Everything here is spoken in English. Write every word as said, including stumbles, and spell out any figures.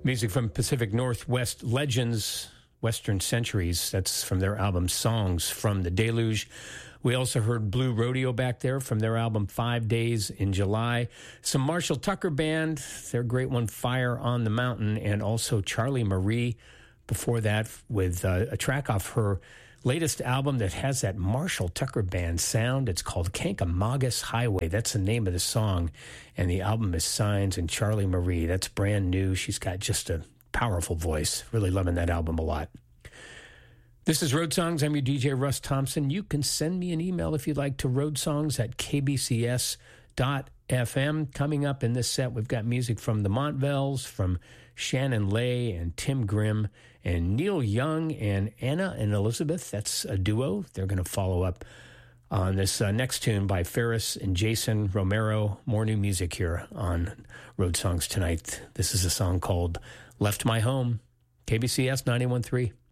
Music from Pacific Northwest Legends, Western Centuries. That's from their album Songs from the Deluge. We also heard Blue Rodeo back there from their album Five Days in July. Some Marshall Tucker Band, their great one Fire on the Mountain, and also Charlie Marie before that with uh, a track off her latest album that has that Marshall Tucker Band sound. It's called Kankamagus Highway. That's the name of the song. And the album is Signs and Charlie Marie. That's brand new. She's got just a powerful voice. Really loving that album a lot. This is Road Songs. I'm your D J, Russ Thompson. You can send me an email if you'd like to roadsongs at k b c s dot f m. Coming up in this set, we've got music from the Montvelles, from Shannon Lay and Tim Grimm, and Neil Young and Anna and Elizabeth. That's a duo. They're going to follow up on this uh, next tune by Ferris and Jason Romero. More new music here on Road Songs tonight. This is a song called Left My Home. K B C S ninety-one point three.